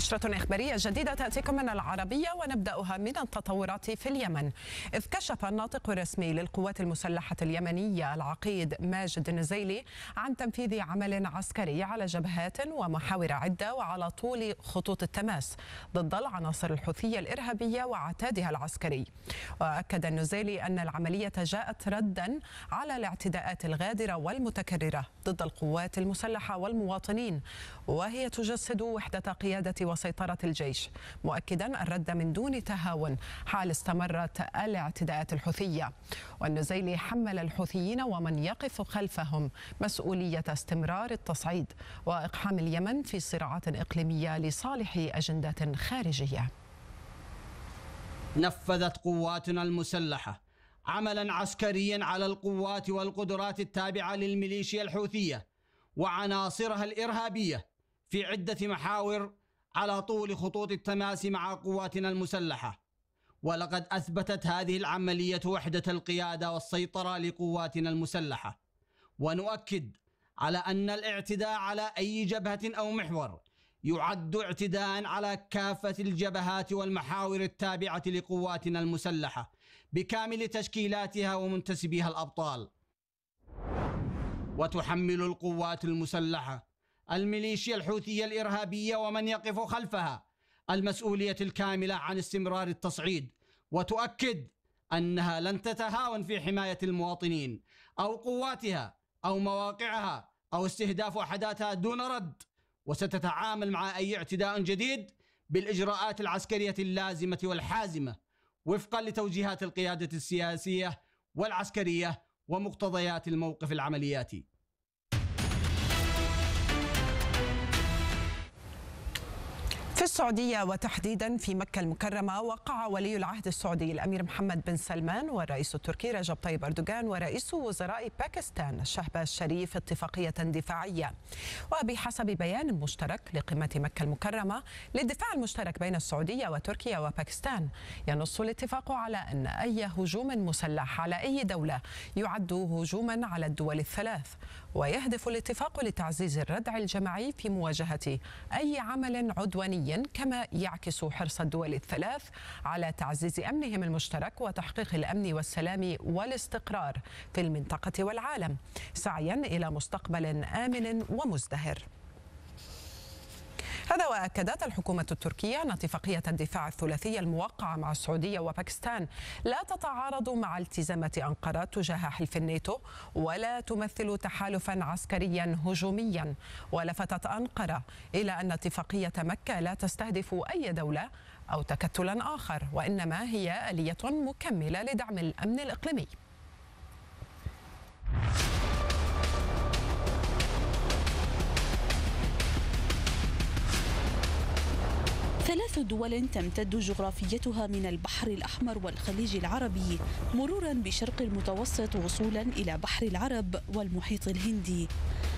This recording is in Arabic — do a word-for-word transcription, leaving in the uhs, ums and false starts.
نشرة إخبارية جديدة تأتيكم من العربية، ونبدأها من التطورات في اليمن. إذ كشف الناطق الرسمي للقوات المسلحة اليمنية العقيد ماجد النزيلي عن تنفيذ عمل عسكري على جبهات ومحاور عدة وعلى طول خطوط التماس ضد العناصر الحوثية الإرهابية وعتادها العسكري. وأكد النزيلي أن العملية جاءت ردا على الاعتداءات الغادرة والمتكررة ضد القوات المسلحة والمواطنين، وهي تجسد وحدة قيادة وسيطرة الجيش، مؤكدا الرد من دون تهاون حال استمرت الاعتداءات الحوثية. والنزيلي حمل الحوثيين ومن يقف خلفهم مسؤولية استمرار التصعيد وإقحام اليمن في صراعات إقليمية لصالح أجندات خارجية. نفذت قواتنا المسلحة عملا عسكريا على القوات والقدرات التابعة للميليشيا الحوثية وعناصرها الإرهابية في عدة محاور على طول خطوط التماس مع قواتنا المسلحة. ولقد أثبتت هذه العملية وحدة القيادة والسيطرة لقواتنا المسلحة. ونؤكد على أن الاعتداء على أي جبهة أو محور يعد اعتداء على كافة الجبهات والمحاور التابعة لقواتنا المسلحة بكامل تشكيلاتها ومنتسبيها الأبطال. وتحمل القوات المسلحة الميليشيا الحوثية الإرهابية ومن يقف خلفها المسؤولية الكاملة عن استمرار التصعيد، وتؤكد أنها لن تتهاون في حماية المواطنين أو قواتها أو مواقعها أو استهداف وحداتها دون رد، وستتعامل مع أي اعتداء جديد بالإجراءات العسكرية اللازمة والحازمة وفقا لتوجيهات القيادة السياسية والعسكرية ومقتضيات الموقف العملياتي. في السعودية وتحديدا في مكة المكرمة، وقع ولي العهد السعودي الأمير محمد بن سلمان والرئيس التركي رجب طيب أردوغان ورئيس وزراء باكستان الشهباز الشريف اتفاقية دفاعية. وبحسب بيان مشترك لقمة مكة المكرمة للدفاع المشترك بين السعودية وتركيا وباكستان، ينص الاتفاق على أن أي هجوم مسلح على أي دولة يعد هجوما على الدول الثلاث، ويهدف الاتفاق لتعزيز الردع الجماعي في مواجهة أي عمل عدواني، كما يعكس حرص الدول الثلاث على تعزيز أمنهم المشترك وتحقيق الأمن والسلام والاستقرار في المنطقة والعالم، سعيا إلى مستقبل آمن ومزدهر. هذا وأكدت الحكومة التركية أن اتفاقية الدفاع الثلاثية الموقعة مع السعودية وباكستان لا تتعارض مع التزامات أنقرة تجاه حلف الناتو ولا تمثل تحالفا عسكريا هجوميا. ولفتت أنقرة إلى أن اتفاقية مكة لا تستهدف أي دولة أو تكتلا آخر، وإنما هي آلية مكملة لدعم الأمن الإقليمي. ثلاث دول تمتد جغرافيتها من البحر الأحمر والخليج العربي مرورا بشرق المتوسط وصولا إلى بحر العرب والمحيط الهندي.